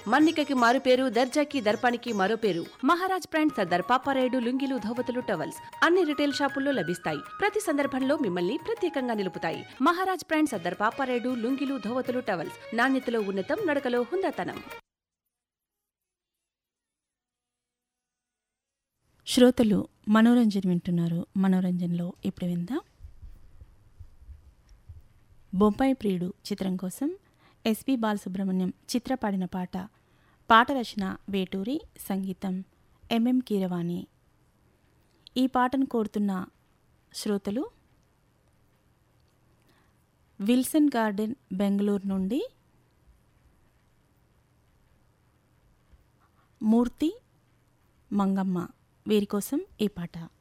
మన్నికకి మారు పేరు, దర్జాకి దర్పానికి మరో పేరు. మహారాజ్ బ్రాండ్ సర్దార్ పాపారాయుడు లుంగీలు, ధోవతులు, టవల్స్ అన్ని రిటైల్ షాపుల్లో లభిస్తాయి. ప్రతి సందర్భంలో మిమ్మల్ని ప్రత్యేకంగా నిలుపుతాయి. మహారాజ్ బ్రాండ్ సర్దార్ పాపారాయుడు లుంగీలు, ధోవతులు, టవల్స్ నాణ్యతలో ఉన్నతం, నడకలో హుందాతనం. శ్రోతలు మనోరంజన్ వింటున్నారు. మనోరంజన్లో ఇప్పుడు విందాం బొంబాయి ప్రియుడు చిత్రం కోసం ఎస్పి బాలసుబ్రహ్మణ్యం చిత్ర పాడిన పాట. పాట రచన వేటూరి, సంగీతం ఎంఎం కీరవాణి. ఈ పాటను కోరుతున్న శ్రోతలు విల్సన్ గార్డెన్ బెంగళూరు నుండి మూర్తి, మంగమ్మ. వీరి కోసం ఈ పాట.